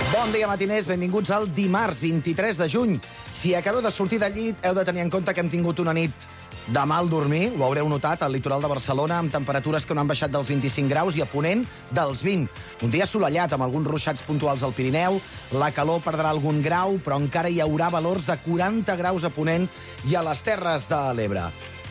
Bon dia, matiners. Benvinguts al dimarts 23 de juny. Si acabeu de sortir del llit, heu de tenir en compte que hem tingut una nit de mal dormir. Ho haureu notat al litoral de Barcelona, amb temperatures que no han baixat dels 25 graus i a Ponent dels 20. Un dia assolellat, amb alguns ruixats puntuals al Pirineu. La calor perdrà algun grau, però encara hi haurà valors de 40 graus a Ponent i a les Terres de l'Ebre.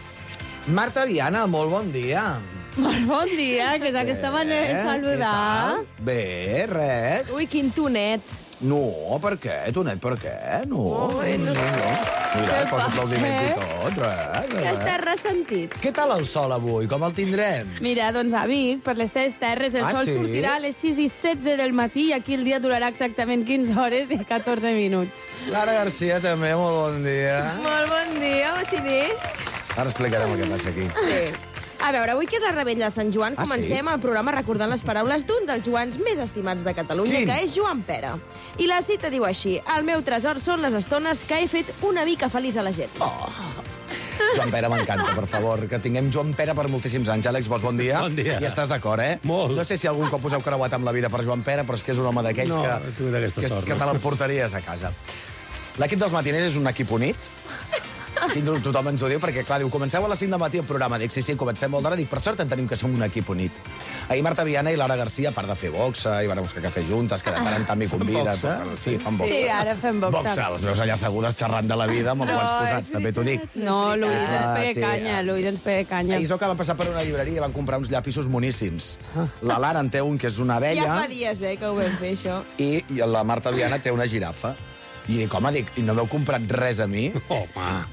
Marta Viana, molt bon dia. Molt bon dia, que és aquesta manera de saludar. Bé, res. Ui, quin tonet. No, per què? Tonet, per què? No. Bueno. Mira, Què posa aplaudiments i passa? tot, res. Que estàs ressentit. Què tal el sol avui? Com el tindrem? Mira, doncs a Vic, per les teves terres, el sol sí? sortirà a les 6:16 del matí i aquí el dia durarà exactament 15 hores i 14 minuts. Lara Garcia, també, molt bon dia. Molt bon dia, matiners. Ara explicarem el que passa aquí. Sí. A veure, avui que és la Rebella de Sant Joan, Ah, comencem el programa recordant les paraules d'un dels Joans més estimats de Catalunya, Quin? que és Joan Pere. I la cita diu així: el meu tresor són les estones que he fet una mica feliç a la gent. Oh. Joan Pere m'encanta, per favor, que tinguem Joan Pere per moltíssims anys. Àlex, Bosch, bon dia. Bon dia. I estàs d'acord, eh? Molt. No sé si algun cop us heu creuat amb la vida per Joan Pere, però és que és un home d'aquells No, que, tu d'aquesta sort, que no? te l'emportaries a casa. L'equip dels matiners és un equip unit. Aquí tothom ens ho diu, perquè, clar, diu, comenceu a les 5 del matí el programa. Dic, sí, comencem molt d'hora. Dic, per sort en tenim que som un equip unit. Ahir Marta Viana i Lara Garcia, a part de fer boxa, i van a buscar cafè juntes, que de tant en tant m'hi conviden. boxa? Sí, fan boxa. Sí, ara fem boxa. Boxa, les veus allà segures xerrant de la vida amb els No, guants és posats, també t'ho dic. No, Luis ens Ah, pega sí. canya, Luis ens pega canya. Ahir es veu que van passar per una llibreria i van comprar uns llapissos moníssims. La Lara en té un, que és una Ja abella, fa dies, que ho vam fer, això. i la Marta Viana té una girafa. I dic, home, i no m'heu comprat res a mi? Home.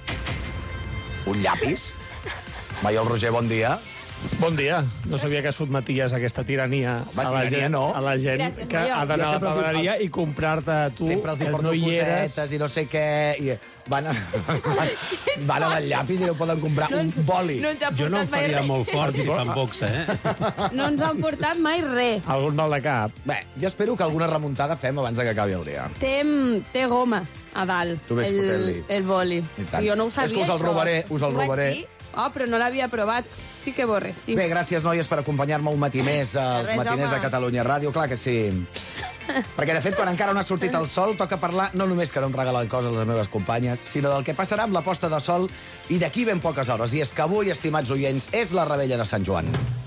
Un llapis? Mai el Roger, bon dia. Bon dia. No sabia que sotmeties aquesta tirania Home, tirania no. a la gent Gràcies, que Mallol. ha d'anar Jo a la sempre els- panaderia i comprar-te a tu, Sempre els hi que porto no hi eres. cosetes i no sé què. I van amb el llapis i no poden comprar un boli. No ens ha Jo no em portat mai faria res. molt fort si fan boxa, eh? No ens han portat mai res. Algun mal de cap. Bé, jo espero que alguna remuntada fem abans de que acabi el dia. Té goma a dalt, Tu ves fotent-li. el boli. I tant. Jo no ho sabia, És que us el això. robaré, us el Ho vaig robaré. dir. Oh, però no l'havia provat. Sí que borres, sí. Bé, gràcies, noies, per acompanyar-me un matí més als Res, matiners home. de Catalunya Ràdio. Clar que sí. Perquè, de fet, quan encara no ha sortit el sol, toca parlar no només que no em regalen coses les meves companyes, sinó del que passarà amb la posta de sol i d'aquí ben poques hores. I és que avui, estimats oients, és la Rebella de Sant Joan.